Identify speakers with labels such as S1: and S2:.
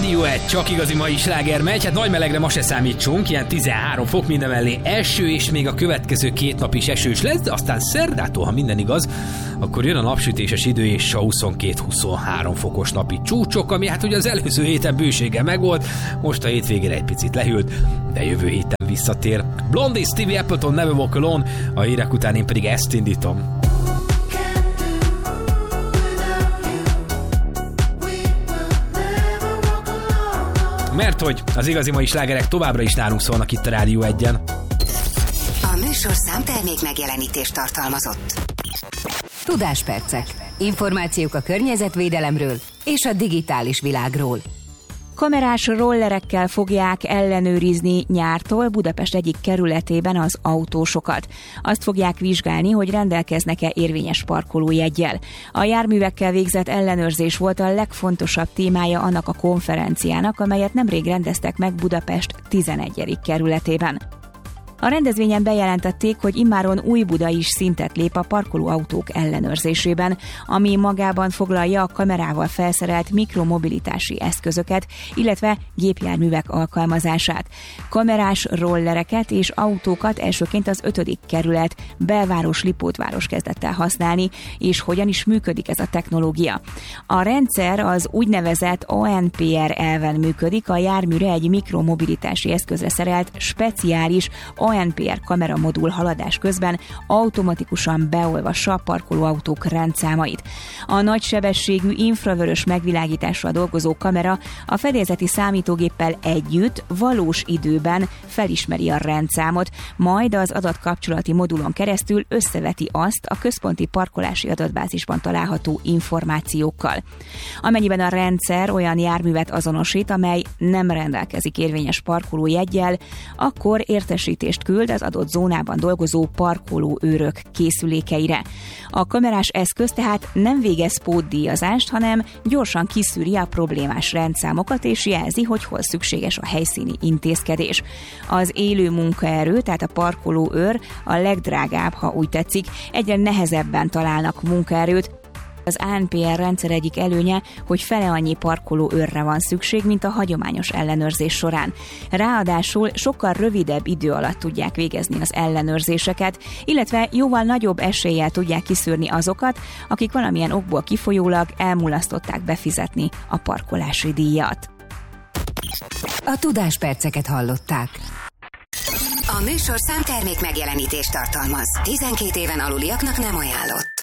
S1: Rádió 1, csak igazi mai sláger megy. Hát nagy melegre ma se számítsunk, ilyen 13 fok mindemellé eső, és még a következő 2 nap is esős lesz, de aztán szerdától, ha minden igaz, akkor jön a napsütéses idő és a 22-23 fokos napi csúcsok, ami hát ugye az előző héten bőséggel megvolt, most a hétvégére egy picit lehűlt, de jövő héten visszatér. Blondie, Stevie Appleton, Never Walk Alone, a hírek után én pedig ezt indítom. Mert hogy az igazi mai slágerek továbbra is nálunk szólnak itt a Rádió 1-en.
S2: A műsor számtermék megjelenítést tartalmazott.
S3: Tudáspercek. Információk a környezetvédelemről és a digitális világról.
S4: Kamerás rollerekkel fogják ellenőrizni nyártól Budapest egyik kerületében az autósokat. Azt fogják vizsgálni, hogy rendelkeznek-e érvényes parkolójeggyel. A járművekkel végzett ellenőrzés volt a legfontosabb témája annak a konferenciának, amelyet nemrég rendeztek meg Budapest 11. kerületében. A rendezvényen bejelentették, hogy immáron Újbuda is szintet lép a parkolóautók ellenőrzésében, ami magában foglalja a kamerával felszerelt mikromobilitási eszközöket, illetve gépjárművek alkalmazását. Kamerás rollereket és autókat elsőként az 5. kerület belváros Lipótváros kezdett el használni, és hogyan is működik ez a technológia. A rendszer az úgynevezett ONPR elven működik, a járműre egy mikromobilitási eszközre szerelt speciális ONPR kameramodul haladás közben automatikusan beolvassa a parkolóautók rendszámait. A nagysebességű infravörös megvilágítással dolgozó kamera a fedélzeti számítógéppel együtt valós időben felismeri a rendszámot, majd az adatkapcsolati modulon keresztül összeveti azt a központi parkolási adatbázisban található információkkal. Amennyiben a rendszer olyan járművet azonosít, amely nem rendelkezik érvényes parkolójeggyel, akkor értesítést küld az adott zónában dolgozó parkolóőrök készülékeire. A kamerás eszköz tehát nem végez pótdíjazást, hanem gyorsan kiszűri a problémás rendszámokat és jelzi, hogy hol szükséges a helyszíni intézkedés. Az élő munkaerő, tehát a parkolóőr a legdrágább, ha úgy tetszik, egyre nehezebben találnak munkaerőt. Az ANPR rendszer egyik előnye, hogy fele annyi parkolóőrre van szükség, mint a hagyományos ellenőrzés során. Ráadásul sokkal rövidebb idő alatt tudják végezni az ellenőrzéseket, illetve jóval nagyobb eséllyel tudják kiszűrni azokat, akik valamilyen okból kifolyólag elmulasztották befizetni a parkolási díjat.
S3: A tudásperceket hallották.
S2: A műsor számtermék megjelenítést tartalmaz. 12 éven aluliaknak nem ajánlott.